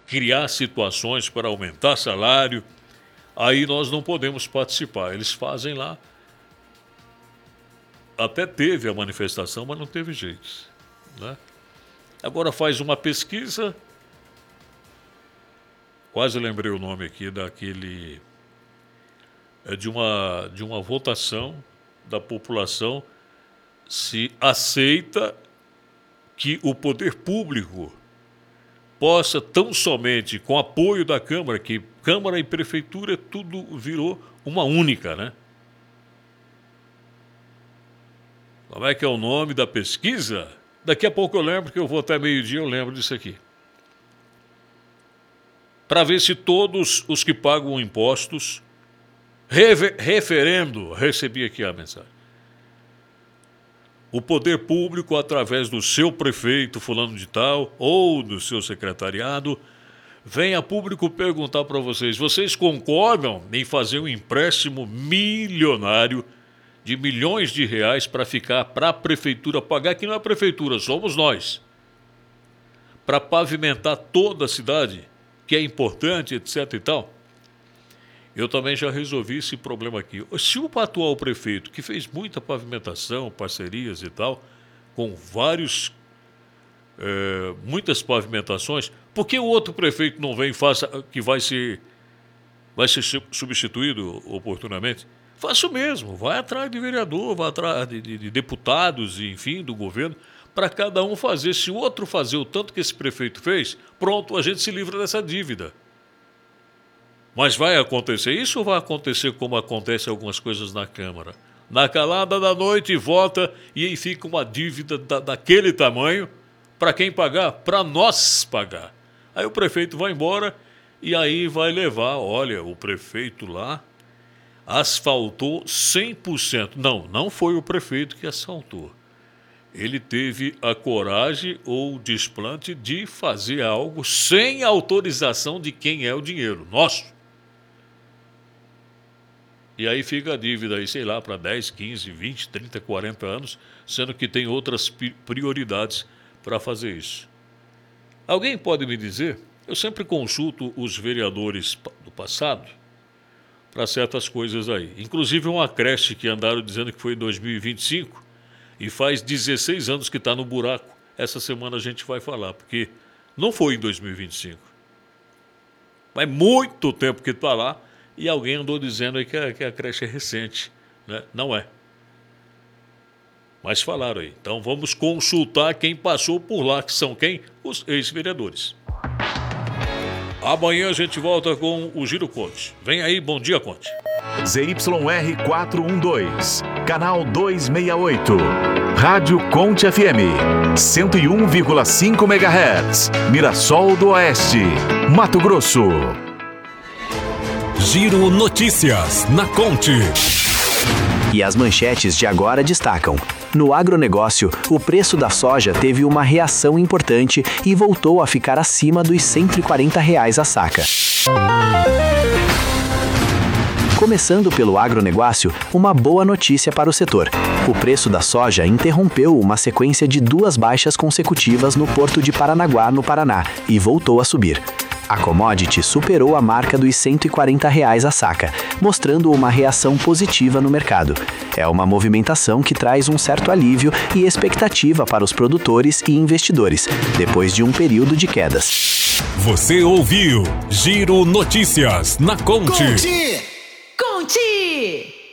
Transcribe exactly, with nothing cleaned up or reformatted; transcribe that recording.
criar situações para aumentar salário, aí nós não podemos participar. Eles fazem lá. Até teve a manifestação, mas não teve jeito, né? Agora faz uma pesquisa, quase lembrei o nome aqui daquele, é de uma, de uma votação da população se aceita que o poder público possa tão somente com apoio da Câmara, que Câmara e Prefeitura tudo virou uma única, né? Como é que é o nome da pesquisa? Daqui a pouco eu lembro, que eu vou até meio-dia, eu lembro disso aqui. Para ver se todos os que pagam impostos, rever, referendo, recebi aqui a mensagem. O poder público, através do seu prefeito, fulano de tal, ou do seu secretariado, vem a público perguntar para vocês, vocês concordam em fazer um empréstimo milionário de milhões de reais para ficar para a prefeitura pagar, que não é a prefeitura, somos nós, para pavimentar toda a cidade, que é importante, etc e tal? Eu também já resolvi esse problema aqui. Se o atual prefeito, que fez muita pavimentação, parcerias e tal, com vários, é, muitas pavimentações, por que o outro prefeito não vem e faça, que vai ser, vai ser substituído oportunamente? Faça o mesmo, vai atrás de vereador, vai atrás de, de, de deputados, enfim, do governo, para cada um fazer. Se o outro fazer o tanto que esse prefeito fez, pronto, a gente se livra dessa dívida. Mas vai acontecer isso ou vai acontecer como acontece algumas coisas na Câmara? Na calada da noite vota e aí fica uma dívida da, daquele tamanho, para quem pagar? Para nós pagar. Aí o prefeito vai embora e aí vai levar, olha, o prefeito lá asfaltou cem por cento. Não, não foi o prefeito que asfaltou. Ele teve a coragem ou o desplante de fazer algo sem autorização de quem é o dinheiro, nosso. E aí fica a dívida aí, sei lá, para dez, quinze, vinte, trinta, quarenta anos, sendo que tem outras prioridades para fazer isso. Alguém pode me dizer? Eu sempre consulto os vereadores do passado para certas coisas aí. Inclusive uma creche que andaram dizendo que foi em dois mil e vinte e cinco e faz dezesseis anos que está no buraco. Essa semana a gente vai falar, porque não foi em dois mil e vinte e cinco. Faz muito tempo que está lá e alguém andou dizendo aí que a, que a creche é recente, né? Não é. Mas falaram aí. Então vamos consultar quem passou por lá, que são quem? Os ex-vereadores. Amanhã a gente volta com o Giro Conte. Vem aí, bom dia, Conte. Z Y R quatrocentos e doze, canal duzentos e sessenta e oito. Rádio Conte F M, cento e um vírgula cinco megahertz. Mirassol do Oeste, Mato Grosso. Giro Notícias na Conte. E as manchetes de agora destacam: no agronegócio, o preço da soja teve uma reação importante e voltou a ficar acima dos cento e quarenta reais a saca. Começando pelo agronegócio, uma boa notícia para o setor. O preço da soja interrompeu uma sequência de duas baixas consecutivas no Porto de Paranaguá, no Paraná, e voltou a subir. A commodity superou a marca dos cento e quarenta reais a saca, mostrando uma reação positiva no mercado. É uma movimentação que traz um certo alívio e expectativa para os produtores e investidores, depois de um período de quedas. Você ouviu Giro Notícias na Conte. Conte! Conte!